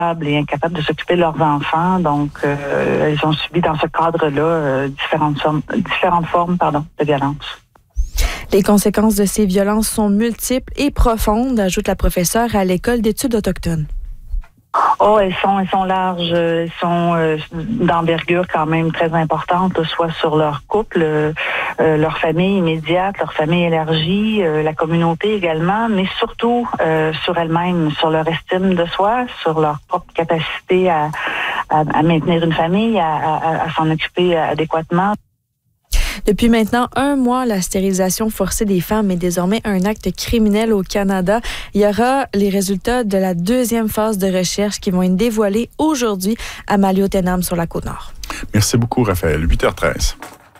et incapables de s'occuper de leurs enfants. Donc, elles ont subi dans ce cadre-là différentes formes de violence. Les conséquences de ces violences sont multiples et profondes, ajoute la professeure à l'École d'études autochtones. Oh, elles sont larges, elles sont d'envergure quand même très importante, soit sur leur couple, leur famille immédiate, leur famille élargie, la communauté également, mais surtout sur elles-mêmes, sur leur estime de soi, sur leur propre capacité à maintenir une famille, à s'en occuper adéquatement. Depuis maintenant 1 mois, la stérilisation forcée des femmes est désormais un acte criminel au Canada. Il y aura les résultats de la 2e phase de recherche qui vont être dévoilés aujourd'hui à Maliotenam sur la Côte-Nord. Merci beaucoup, Raphaël. 8h13.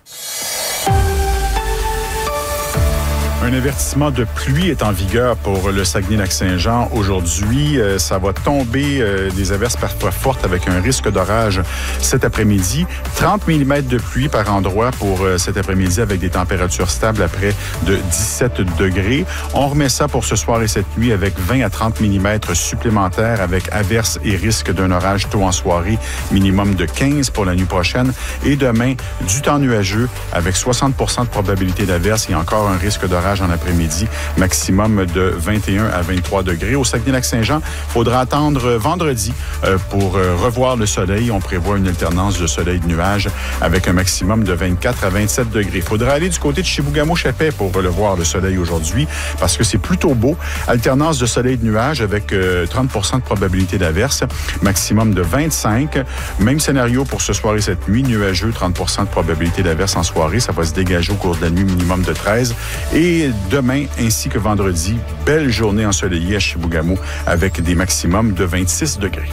Un avertissement de pluie est en vigueur pour le Saguenay-Lac-Saint-Jean aujourd'hui. Ça va tomber des averses parfois fortes avec un risque d'orage cet après-midi. 30 mm de pluie par endroit pour cet après-midi avec des températures stables à près de 17 degrés. On remet ça pour ce soir et cette nuit avec 20 à 30 mm supplémentaires avec averses et risque d'un orage tôt en soirée, minimum de 15 pour la nuit prochaine. Et demain, du temps nuageux avec 60 % de probabilité d'averse et encore un risque d'orage en après-midi, maximum de 21 à 23 degrés. Au Saguenay-Lac-Saint-Jean, il faudra attendre vendredi pour revoir le soleil. On prévoit une alternance de soleil et de nuages avec un maximum de 24 à 27 degrés. Il faudra aller du côté de Chibougamau-Chapais pour le voir le soleil aujourd'hui parce que c'est plutôt beau. Alternance de soleil et de nuages avec 30 % de probabilité d'averse, maximum de 25. Même scénario pour ce soir et cette nuit, nuageux, 30 % de probabilité d'averse en soirée. Ça va se dégager au cours de la nuit, minimum de 13. Et demain ainsi que vendredi, belle journée ensoleillée à Chibougamau avec des maximums de 26 degrés.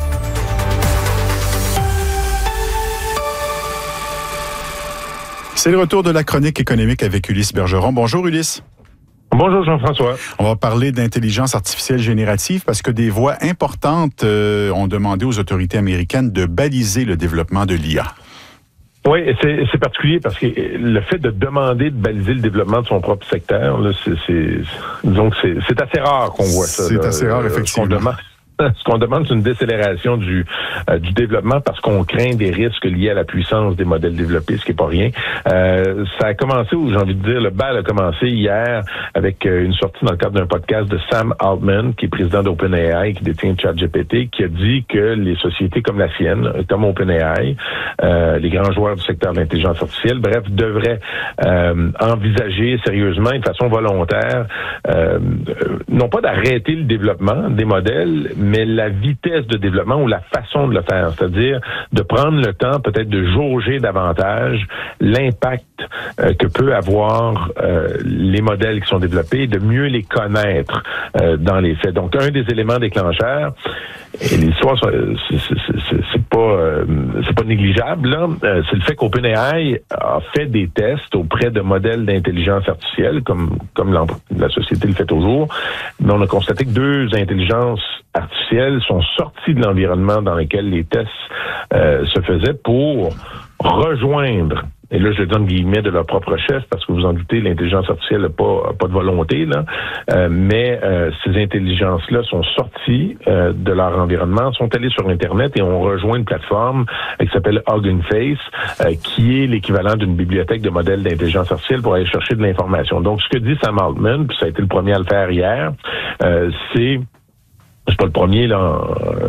C'est le retour de la chronique économique avec Ulysse Bergeron. Bonjour Ulysse. Bonjour Jean-François. On va parler d'intelligence artificielle générative parce que des voix importantes ont demandé aux autorités américaines de baliser le développement de l'IA. Oui, c'est particulier parce que le fait de demander de baliser le développement de son propre secteur, là, c'est assez rare qu'on voit ça. C'est assez rare, effectivement. Ce qu'on demande, c'est une décélération du développement parce qu'on craint des risques liés à la puissance des modèles développés, ce qui est pas rien. Ça a commencé, ou j'ai envie de dire, le bal a commencé hier avec une sortie dans le cadre d'un podcast de Sam Altman, qui est président d'OpenAI, qui détient ChatGPT, qui a dit que les sociétés comme la sienne, comme OpenAI, les grands joueurs du secteur de l'intelligence artificielle, bref, devraient envisager sérieusement et de façon volontaire, non pas d'arrêter le développement des modèles, mais la vitesse de développement ou la façon de le faire, c'est-à-dire de prendre le temps peut-être de jauger davantage l'impact que peut avoir les modèles qui sont développés, de mieux les connaître dans les faits. Donc, un des éléments déclencheurs, et l'histoire, c'est pas négligeable, là, c'est le fait qu'OpenAI a fait des tests auprès de modèles d'intelligence artificielle, comme la société le fait toujours, mais on a constaté que 2 intelligences artificielles sont sorties de l'environnement dans lequel les tests se faisaient pour rejoindre, et là je le donne guillemets, de leur propre chef, parce que vous en doutez, l'intelligence artificielle n'a pas de volonté, là, mais ces intelligences-là sont sorties de leur environnement, sont allées sur Internet et ont rejoint une plateforme qui s'appelle Hugging Face, qui est l'équivalent d'une bibliothèque de modèles d'intelligence artificielle pour aller chercher de l'information. Donc ce que dit Sam Altman, puis ça a été le premier à le faire hier, c'est pas le premier là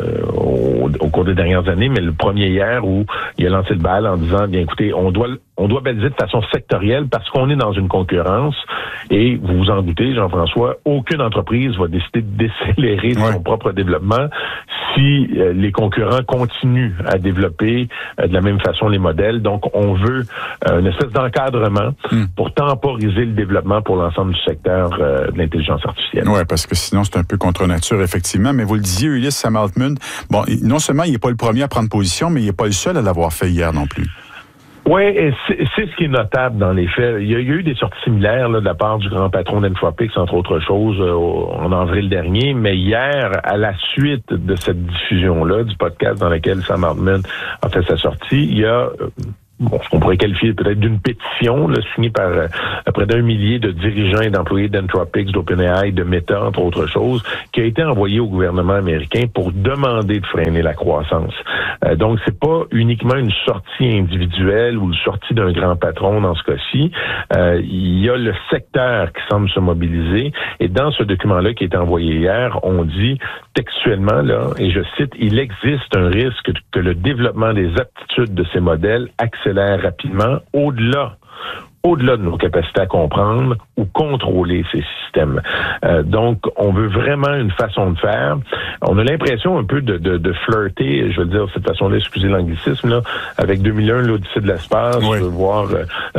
au cours des dernières années, mais le premier hier où il a lancé le bal en disant, bien écoutez, on doit baliser de façon sectorielle parce qu'on est dans une concurrence et vous vous en doutez, Jean-François, aucune entreprise va décider de décélérer son propre développement si les concurrents continuent à développer de la même façon les modèles. Donc, on veut une espèce d'encadrement pour temporiser le développement pour l'ensemble du secteur de l'intelligence artificielle. Oui, parce que sinon, c'est un peu contre nature, effectivement. Mais vous le disiez, Ulysse, Sam Altman, bon, non seulement il n'est pas le premier à prendre position, mais il n'est pas le seul à l'avoir fait hier non plus. Oui, c'est ce qui est notable dans les faits. Il y a eu des sorties similaires là, de la part du grand patron d'Anthropic, entre autres choses, en avril dernier. Mais hier, à la suite de cette diffusion-là, du podcast dans lequel Sam Altman a fait sa sortie, il y a ce qu'on pourrait qualifier peut-être d'une pétition là, signée par près d'1 millier de dirigeants et d'employés d'Anthropic, d'OpenAI, de Meta, entre autres choses, qui a été envoyée au gouvernement américain pour demander de freiner la croissance. Donc, c'est pas uniquement une sortie individuelle ou une sortie d'un grand patron dans ce cas-ci. Il y a le secteur qui semble se mobiliser. Et dans ce document-là qui a été envoyé hier, on dit textuellement, là, et je cite, « Il existe un risque que le développement des aptitudes de ces modèles accélère rapidement au-delà de nos capacités à comprendre ou contrôler ces systèmes. » Donc, on veut vraiment une façon de faire. On a l'impression un peu de flirter, je veux dire, de cette façon-là, excusez l'anglicisme, là, avec 2001, l'Odyssée de l'espace, oui. de voir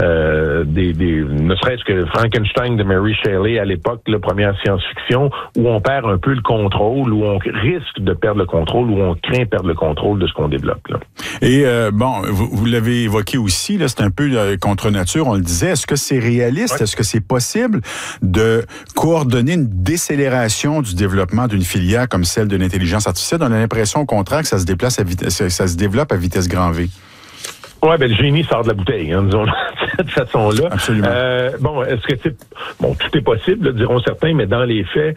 ne serait-ce que Frankenstein de Mary Shelley à l'époque, la première science-fiction, où on perd un peu le contrôle, où on risque de perdre le contrôle, où on craint perdre le contrôle de ce qu'on développe. Là. Et vous l'avez évoqué aussi, là, c'est un peu contre nature, on le disait. Est-ce que c'est réaliste? Ouais. Est-ce que c'est possible de coordonner une décélération du développement d'une filière comme celle de l'intelligence artificielle? On a l'impression, au contraire, que ça se développe à vitesse grand V. Ouais, le génie sort de la bouteille, hein, disons de cette façon-là. Absolument. Est-ce que tout est possible, là, diront certains, mais dans les faits,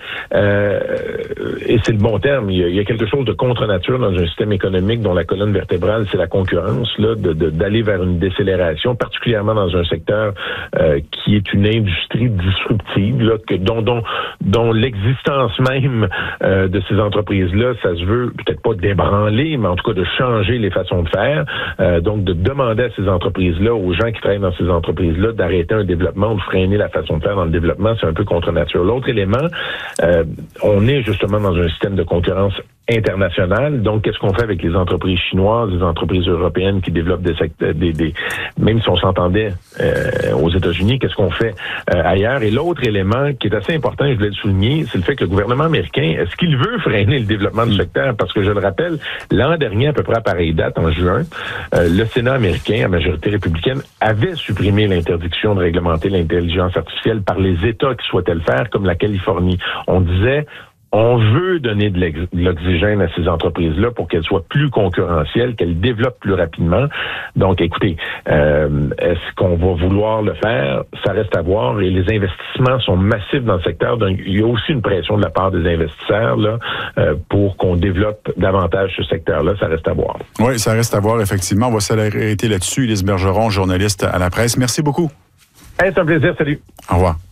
et c'est le bon terme, il y a quelque chose de contre-nature dans un système économique dont la colonne vertébrale, c'est la concurrence, là, d'aller vers une décélération, particulièrement dans un secteur qui est une industrie disruptive, là, dont l'existence même de ces entreprises-là, ça se veut peut-être pas d'ébranler, mais en tout cas de changer les façons de faire, donc de demander à ces entreprises-là, aux gens qui travaillent dans ces entreprises-là, d'arrêter un développement ou de freiner la façon de faire dans le développement, c'est un peu contre nature. L'autre élément, on est justement dans un système de concurrence internationale. Donc, qu'est-ce qu'on fait avec les entreprises chinoises, les entreprises européennes qui développent des secteurs, même si on s'entendait aux États-Unis, qu'est-ce qu'on fait ailleurs? Et l'autre élément qui est assez important, je voulais le souligner, c'est le fait que le gouvernement américain, est-ce qu'il veut freiner le développement du secteur? Parce que je le rappelle, l'an dernier, à peu près à pareille date, en juin, le Sénat américain, à majorité républicaine, avait supprimé l'interdiction de réglementer l'intelligence artificielle par les États qui souhaitaient le faire, comme la Californie. On disait, on veut donner de l'oxygène à ces entreprises-là pour qu'elles soient plus concurrentielles, qu'elles développent plus rapidement. Donc, écoutez, est-ce qu'on va vouloir le faire? Ça reste à voir. Et les investissements sont massifs dans le secteur. Donc, il y a aussi une pression de la part des investisseurs là pour qu'on développe davantage ce secteur-là. Ça reste à voir. Oui, ça reste à voir, effectivement. On va s'arrêter là-dessus. Lise Bergeron, journaliste à la presse. Merci beaucoup. C'est un plaisir. Salut. Au revoir.